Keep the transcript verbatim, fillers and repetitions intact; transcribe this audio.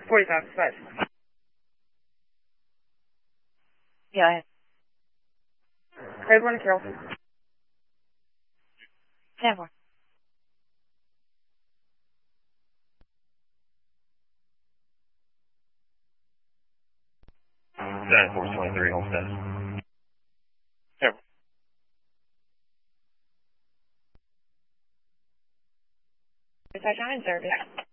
forty-five, five. Yeah. Grade one, Carol. ten four. Nine four twenty-three, Homestead. Yep. Touchdown in service.